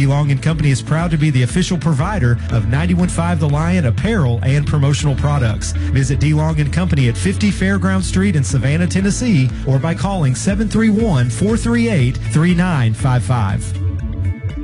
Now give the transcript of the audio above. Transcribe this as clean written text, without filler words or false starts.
DeLong & Company is proud to be the official provider of 91.5 The Lion apparel and promotional products. Visit DeLong & Company at 50 Fairground Street in Savannah, Tennessee, or by calling 731-438-3955.